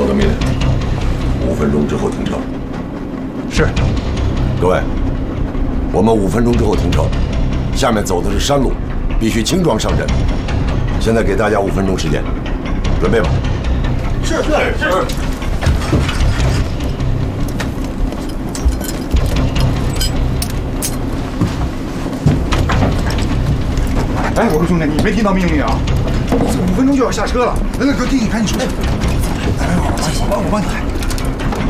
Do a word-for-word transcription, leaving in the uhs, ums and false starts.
的命令，五分钟之后停车。 是。 各位，我们五分钟之后停车。下面走的是山路，必须轻装上阵。现在给大家五分钟时间，准备吧。 是是是。哎，我说兄弟，你没听到命令啊？五分钟就要下车了，来来，哥，弟弟赶紧出去。来来，我帮我帮你开。